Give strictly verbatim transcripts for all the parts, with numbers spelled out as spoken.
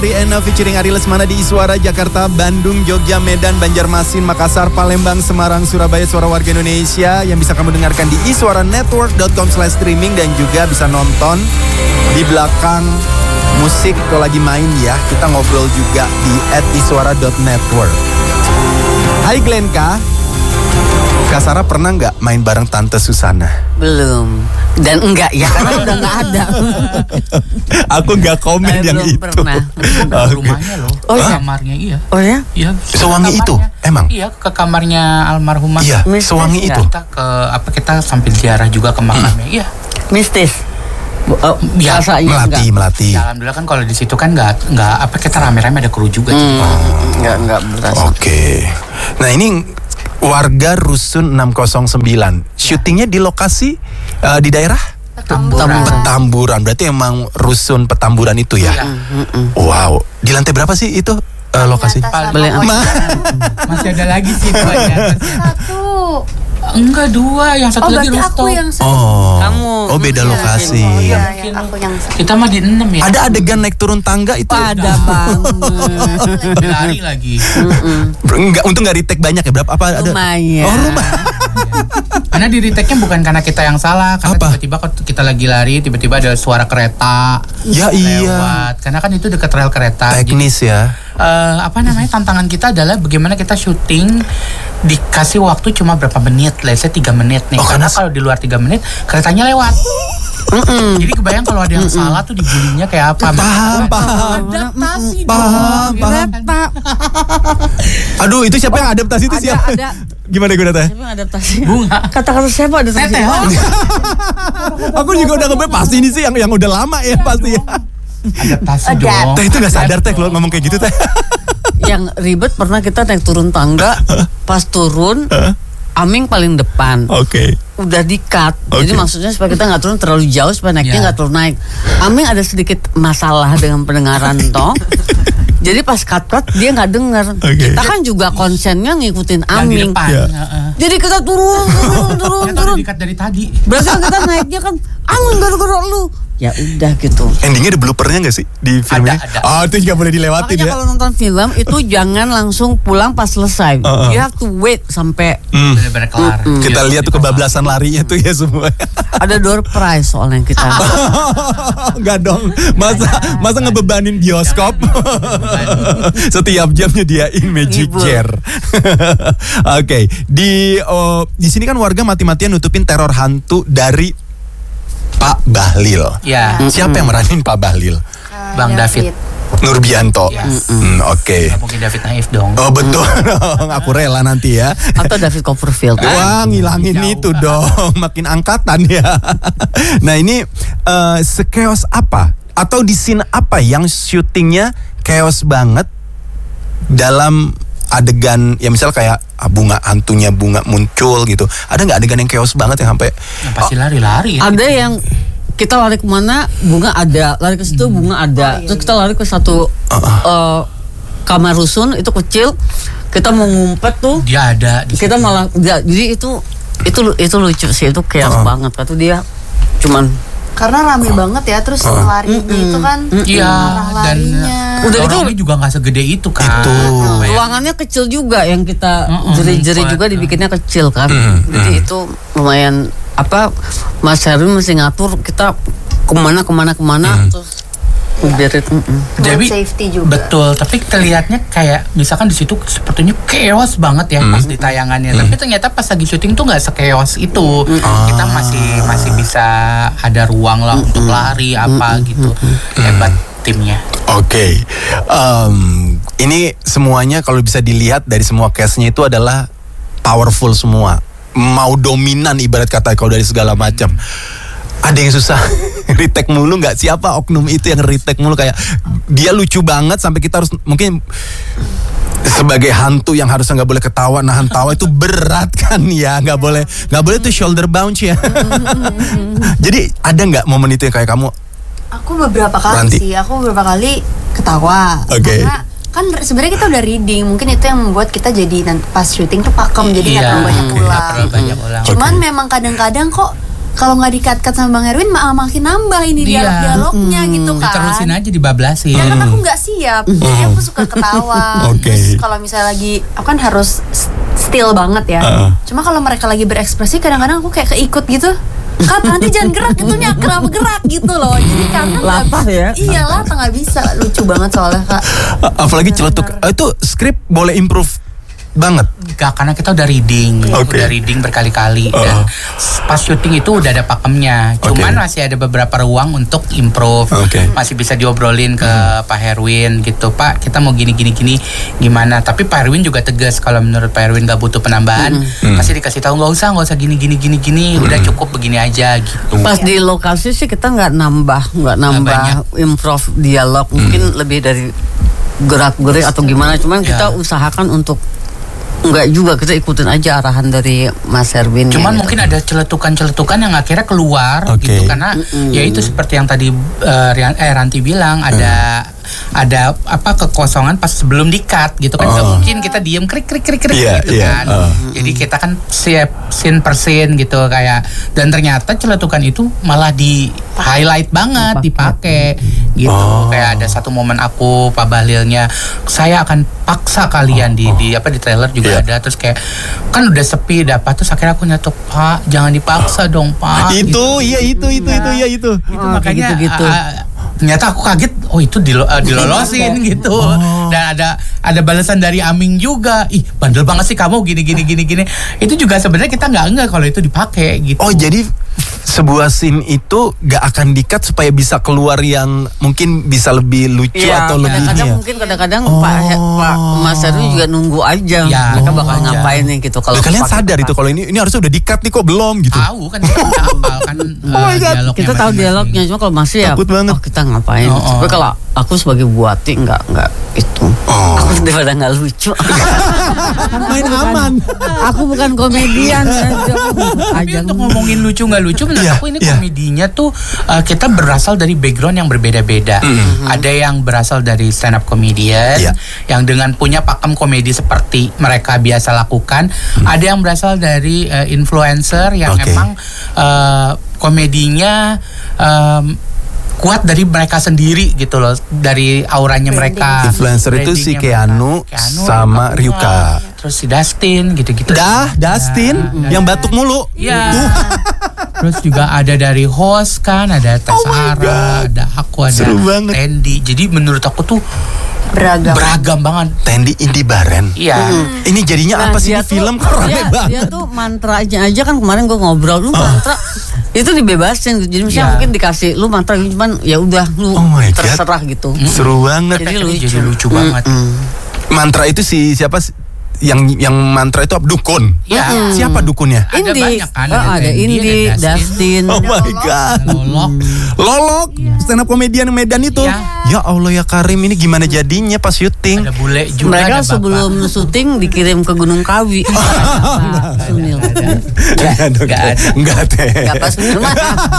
Rihanna featuring Ari Lesmana di Iswara, Jakarta, Bandung, Jogja, Medan, Banjarmasin, Makassar, Palembang, Semarang, Surabaya. Suara warga Indonesia yang bisa kamu dengarkan di iswara network dot com slash streaming. Dan juga bisa nonton di belakang musik kalau lagi main ya. Kita ngobrol juga di at iswara dot network. Hai Glenka, Kak Sarah pernah nggak main bareng Tante Susana? Belum. Dan enggak ya, karena udah nggak ada. Aku nggak komen Saya yang belum itu. pernah. Okay. Rumahnya loh, Oh, ke iya? kamarnya iya. Oh ya? Iya. Sewangi itu, emang? Iya, ke kamarnya almarhumah. Iya, Mistis sewangi nggak? itu. Kita ke apa kita sambil ziarah juga ke makamnya. Iya. Mistis. Uh, Ya, rasanya Melati, enggak. melati. Ya, alhamdulillah kan kalau di situ kan nggak nggak apa kita rame-rame ada kru juga. Hmm, juga. enggak enggak berasa. Oke. Nah ini warga Rusun enam nol sembilan. Syutingnya di lokasi uh, di daerah Petamburan. Petamburan. Berarti emang Rusun Petamburan itu ya? Iya. Wow. Di lantai berapa sih itu uh, lokasi? Beli apa? Ma- Masih ada lagi sih itu aja. Satu. Enggak, dua, yang satu Oh lagi berarti aku rooftop. yang satu. Oh. Kamu. Oh beda Iya. lokasi. Oh iya, mungkin. yang aku yang satu. Kita mah di enam ya. Ada adegan naik turun tangga itu? Ada banget. Lari lagi. Enggak, untung nggak retake banyak ya. Berapa? Apa ada? Lumayan. Oh rumah. Karena di retake-nya bukan karena kita yang salah, karena Apa? tiba-tiba kalau kita lagi lari, tiba-tiba ada suara kereta Ya iya. lewat. Karena kan itu dekat rel kereta. Jadi, Teknis ya. eh, apa namanya tantangan kita adalah bagaimana kita syuting dikasih waktu cuma berapa menit, let's say tiga menit nih. Oh, karena karena- kalau di luar tiga menit keretanya lewat. Jadi kebayang kalau ada yang salah tuh dibulinya kayak apa? Paham, paham. Adaptasi Paham, dong. paham. Kereta. Aduh itu siapa yang adaptasi itu Ada, siapa? ada. Gimana gue tanya? Siapa yang adaptasi? Bunga. Kata-kata siapa adaptasi? Teteh. Oh, Aku juga udah ngebayang pasti ini sih yang yang udah lama ya pasti ya. Adaptasi Ada. dong. Teh itu nggak sadar teh kalau ngomong kayak gitu teh. yang ribet pernah kita naik turun tangga, pas turun Aming paling depan. Oke. Udah di-cut. Jadi Oke. maksudnya supaya kita nggak turun terlalu jauh, supaya naiknya Ya. nggak terlalu naik. Aming ada sedikit masalah dengan pendengaran toh. Jadi pas cut-cut dia nggak dengar. Oke. Kita kan juga konsennya ngikutin Yang di Aming. depan. Ya. Heeh. Jadi kita turun, turun, turun, Ternyata turun. udah dikat dari tadi. Berarti kan kita naiknya kan Aming gara-gara lu. Ya udah gitu. Endingnya ada bloopernya nggak sih di film Ada, ini? ada. Oh itu nggak boleh dilewatin Makanya ya. kalau nonton film itu jangan langsung pulang pas selesai. Uh-uh. You have to wait sampai Hmm. Benar-benar kelar. Kita Iya, lihat tuh kebablasan larinya tuh ya semua. ada door prize soalnya kita. Enggak dong. Masa masa ngebebanin bioskop. Setiap jam nyediain magic Ngibul. chair. Oke, di oh, di sini kan warga mati-matian nutupin teror hantu dari Pak Bahlil. Ya, Siapa yang meranin Pak Bahlil? Eh, Bang David. Nurbianto. Ya. Hmm, Oke. Nggak mungkin David naif dong. Oh betul dong, aku rela nanti ya. Atau David Copperfield. Wah ngilangin Jauh. itu dong, makin angkatan ya. Nah ini eh, sekeos apa? Atau di scene apa yang syutingnya chaos banget dalam adegan ya misal kayak ah, bunga hantunya bunga muncul gitu. Ada nggak adegan yang chaos banget yang sampai Yang pasti lari-lari ya. Ada yang kita lari kemana bunga ada, lari ke situ bunga ada. Terus kita lari ke satu eh, kamar rusun itu kecil. Kita mau ngumpet tuh, Dia ada di kita situ. malah nggak. Jadi itu itu itu lucu sih, itu chaos Uh-uh. banget. Kata dia cuman Karena rame banget ya, terus larinya itu kan Iya, arah dan larinya. Udah gitu- lorongnya juga nggak segede itu kan. Itu. Bayang- ruangannya kecil juga yang kita Mm-mm, jeri-jeri kuat, juga ya. dibikinnya kecil kan. Mm, Jadi itu lumayan apa Mas Herwin mesti ngatur kita kemana kemana kemana terus biarin. Buat Jadi safety juga. betul, tapi kelihatannya kayak misalkan di situ sepertinya chaos banget ya pas di tayangannya. Tapi ternyata pas lagi syuting tuh nggak se-chaos itu. Kita masih masih bisa ada ruang lah untuk lari apa gitu. Hebat timnya. Oke, Em, ini semuanya kalau bisa dilihat dari semua case-nya itu adalah powerful semua, mau dominan ibarat kata kalau dari segala macam. Ada yang susah retake mulu nggak? Siapa oknum itu yang retake mulu kayak dia lucu banget sampai kita harus mungkin sebagai hantu yang harusnya nggak boleh ketawa nahan tawa itu berat kan ya, nggak boleh nggak boleh tuh shoulder bounce ya. Jadi ada nggak momen itu yang kayak kamu? Aku beberapa kali Ranti. sih, aku beberapa kali ketawa. Oke. Karena kan sebenarnya kita udah reading, mungkin itu yang membuat kita jadi nanti pas syuting tuh pakem, jadi nggak Iya, terlalu banyak nggak ulang. terlalu banyak ulang. Cuman Oke. memang kadang-kadang kok kalau nggak di-cut-cut sama Bang Erwin malah makin nambah ini Iya. dialog-dialognya gitu kan. Diterusin aja dibablasin. Karena kan aku nggak siap, jadi aku suka ketawa. Oke. Terus kalau misalnya lagi, aku kan harus still banget ya. Uh-uh. Cuma kalau mereka lagi berekspresi, kadang-kadang aku kayak keikut gitu. Kak, nanti jangan gerak itunya, kenapa gerak gitu loh. Jadi karena nggak- Latah ya? Iya latah, nggak bisa. Lucu banget soalnya Kak. Apalagi celetuk. Bener-bener. Ah, itu skrip boleh improve banget. Enggak, karena kita udah reading, Oke. udah reading berkali-kali Uh. dan pas syuting itu udah ada pakemnya. Cuman Oke. masih ada beberapa ruang untuk improve. Oke. Masih bisa diobrolin ke Pak Herwin gitu. Pak, kita mau gini gini gini gimana? Tapi Pak Herwin juga tegas kalau menurut Pak Herwin nggak butuh penambahan, pasti dikasih tahu nggak usah, nggak usah gini gini gini gini, udah cukup begini aja gitu. Pas di lokasi sih kita nggak nambah, nggak nambah improv dialog, mungkin lebih dari gerak-gerik atau gimana. Cuman kita Ya. usahakan untuk nggak juga, kita ikutin aja arahan dari Mas Erwin. Cuman gitu. mungkin ada celetukan-celetukan yang akhirnya keluar Oke. gitu karena ya itu seperti yang tadi eh, Rian- eh, Ranti bilang ada ada apa kekosongan pas sebelum di-cut gitu kan. Nggak Oh. mungkin kita diem krik krik krik krik Iya, gitu iya, kan. oh. Jadi kita kan siap scene per scene gitu kayak, dan ternyata celetukan itu malah di highlight banget, dipakai gitu. Oh. Kayak ada satu momen aku Pak Bahlilnya, saya akan paksa kalian di di apa di trailer juga Iya. ada, terus kayak kan udah sepi dapat, terus akhirnya aku nyatuk, Pak jangan dipaksa dong Pak. Itu, iya itu, itu, itu, iya itu. Itu Oh, kayak makanya gitu-gitu. ah, ternyata aku kaget, oh itu dilo, ah, dilolosin gitu. Dan ada ada balasan dari Aming juga, ih bandel banget sih kamu gini gini gini gini. Itu juga sebenarnya kita nggak enggak kalau itu dipakai gitu. Oh, jadi sebuah scene itu gak akan di-cut supaya bisa keluar yang mungkin bisa lebih lucu Iya, atau lebih kadang-kadang ini ya? mungkin kadang-kadang Oh. Pak, Pak Mas Erwin juga nunggu aja. Ya, Mereka nunggu bakal aja. ngapain nih gitu. Kalau Loh, kalian pakai sadar apa. itu kalau ini ini harusnya udah di-cut nih kok belum gitu. Tahu kan kita udah hafal kan Oh eh, my God. dialognya Kita tahu masing-masing. dialognya, cuma kalau masih ya Takut banget. oh kita ngapain. Oh, oh. Tapi kalau aku sebagai buati nggak nggak itu. Oh. Aku daripada nggak lucu. Main aman. Aku bukan komedian. Tapi untuk ngomongin lucu nggak lucu, menurut Iya, aku ini iya. komedinya tuh uh, kita berasal dari background yang berbeda-beda. Ada yang berasal dari stand up comedian, Iya. yang dengan punya pakem komedi seperti mereka biasa lakukan. Ada yang berasal dari uh, influencer yang Oke. emang uh, komedinya um, kuat dari mereka sendiri gitu loh, dari auranya mereka. Influencer itu si brandingnya Keanu mereka. Keanu, sama Bunga, Ryuka. terus si Dustin gitu-gitu. Dah, Dustin yang batuk mulu. Iya. Terus juga ada dari host kan, ada Tasara, ada aku, ada Seru banget. Randy. Jadi menurut aku tuh Beragam. beragam banget. Tendi Indi Baren. Iya. Ini jadinya apa sih dia di tuh- film kok rame dia, banget? dia tuh mantranya aja kan kemarin gue ngobrol lu mantra itu dibebasin gitu. Jadi misalnya Iya. mungkin dikasih lu mantra gitu, cuman ya udah lu Oh my God. terserah gitu. Seru banget. Jadi Jadi lucu. jadi lucu banget. Mantra itu si siapa sih? Yang yang mantra itu apa? Dukun. Iya. Siapa dukunnya? Ada Indi, banyak kan, Oh, ada ada Randy, Indi, ada Dustin. Oh my god. Ada Lolok. Lolok, stand up komedian Medan itu. Iya. Ya Allah ya Karim, ini gimana jadinya pas syuting? Ada bule juga. Mereka ada Bapak. sebelum syuting dikirim ke Gunung Kawi. Pak Sunil. Enggak dong. Nggak ada. Enggak teh. Gak pas Sunil mah.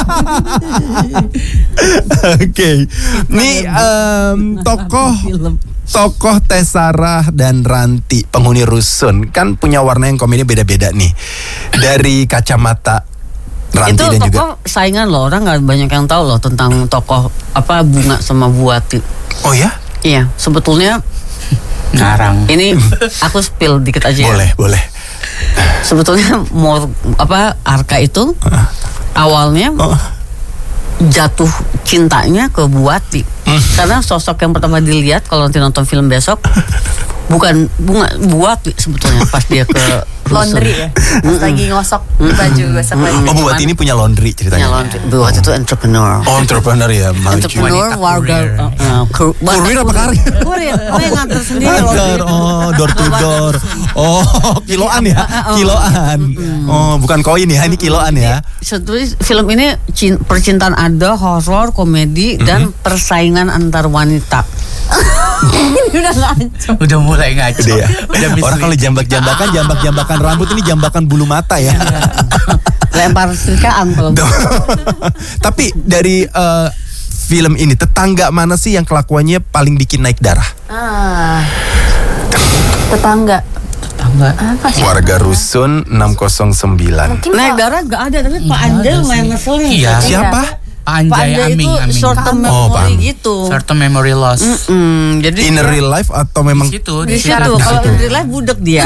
Oke. Nih em, tokoh Film. tokoh Tesarah dan Ranti penghuni rusun kan punya warna yang komedi beda-beda nih. Dari kacamata Ranti Itu dan juga tokoh saingan loh, orang nggak banyak yang tahu loh tentang tokoh apa Bunga sama Buati. Oh ya? Iya, sebetulnya Ngarang. ini aku spill dikit aja ya. Boleh, boleh. Sebetulnya Mor apa Arka itu awalnya Oh. jatuh cintanya ke Buati. Karena sosok yang pertama dilihat kalau nanti nonton film besok bukan Bunga, Buati sebetulnya pas dia ke Laundry ya. Pas lagi ngosok baju gosok baju. Oh, buat ini punya laundry ceritanya. punya laundry. Buati itu entrepreneur. Oh, entrepreneur ya, maju. Entrepreneur, Wanita warga, kurir. uh, uh, kur- Kurir apa karir? Kurir, oh yang nganter sendiri. Antar, oh, door to door. Oh, kiloan ya, kiloan. Oh, bukan koin ya, ini kiloan ya. Sebetulnya film ini cin- percintaan ada, horor, komedi, dan persaingan antar wanita. Ini udah ngaco. Udah mulai ngaco. Gede ya. Udah Orang kalau misleading. jambak-jambakan, jambak-jambakan rambut ini jambakan bulu mata ya. Lempar setrikaan kalau Tapi dari eh, film ini tetangga mana sih yang kelakuannya paling bikin naik darah? Ah. Tetangga. enggak. Apa sih? Warga Rusun enam nol sembilan. Mungkin Naik Pak- darat gak ada, tapi Pak Nggak Andel ada main sih. ngeselin. Iya. Siapa? Pak Pak Anjay Andel Aming, itu Aming. short term Oh, memory paham. gitu. Short term memory loss. Mm, jadi In dia- real life atau memang Di situ, di situ. syarat Kalau situ. in real life budek dia.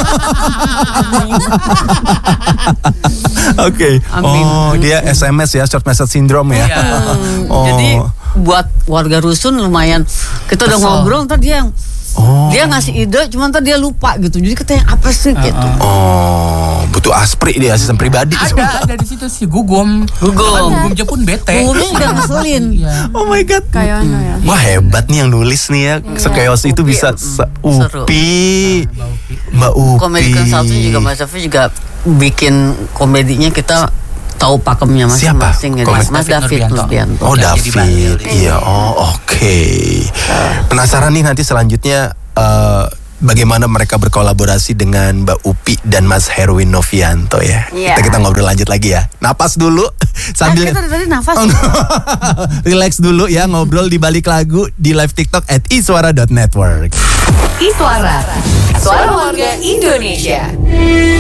Oke. Amin. Oh, dia S M S ya, short message syndrome ya. Iya. Oh. Jadi buat warga Rusun lumayan. Kita udah Kesel. ngobrol, ntar dia yang Oh. dia ngasih ide, cuma ntar dia lupa gitu. Jadi kita yang apa sih gitu. Oh, butuh aspri dia, asisten pribadi. Ada, ada di situ si Gugum. Gugum. Bahkan Gugum aja pun bete. Gugumnya juga ngeselin. Iya. Oh my god. Kayaknya ya. Wah, hebat nih yang nulis nih ya. Sekeos itu Upi, bisa mm, se- seru. Upi. Mbak Upi. Komedi Consulting juga Mas Davi juga bikin komedinya kita tahu pakemnya Siapa? masing-masing. gitu. Komedi- Mas David Nurbianto. Nurbianto. Oh, Yang jadi bandel David. dia. Iya, oh oke. Penasaran nih nanti selanjutnya eh, bagaimana mereka berkolaborasi dengan Mbak Upi dan Mas Herwin Novianto ya. Iya. Kita kita ngobrol lanjut lagi ya. Napas dulu Ah, sambil kita dari tadi nafas. Oh, relax dulu ya, ngobrol di balik lagu di live TikTok at iswara dot network. Iswara, suara warga Indonesia.